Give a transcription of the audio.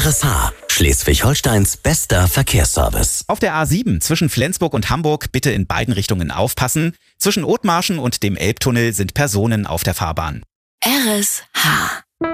RSH, Schleswig-Holsteins bester Verkehrsservice. Auf der A7 zwischen Flensburg und Hamburg bitte in beiden Richtungen aufpassen. Zwischen Othmarschen und dem Elbtunnel sind Personen auf der Fahrbahn. RSH